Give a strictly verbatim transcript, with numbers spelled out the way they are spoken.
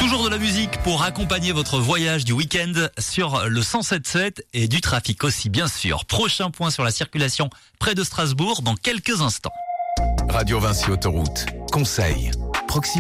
Toujours de la musique pour accompagner votre voyage du week-end sur le cent sept sept et du trafic aussi, bien sûr. Prochain point sur la circulation près de Strasbourg dans quelques instants. Radio Vinci Autoroute. Conseil. Proximité.